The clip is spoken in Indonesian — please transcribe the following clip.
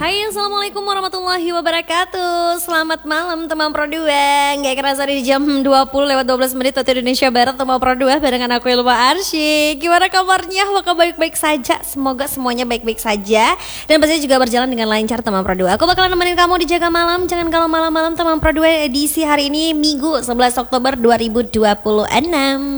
Hai, assalamualaikum warahmatullahi wabarakatuh. Selamat malam teman Pro 2. Gak kerasa di jam 20:12 waktu Indonesia Barat, teman Pro 2 barengan aku Ilma Arsy. Gimana kabarnya? Apakah baik-baik saja? Semoga semuanya baik-baik saja dan pastinya juga berjalan dengan lancar teman Pro 2. Aku bakalan nemenin kamu di Jaga Malam. Jangan kalau malam-malam teman Pro 2 edisi hari ini Minggu 11 Oktober 2026.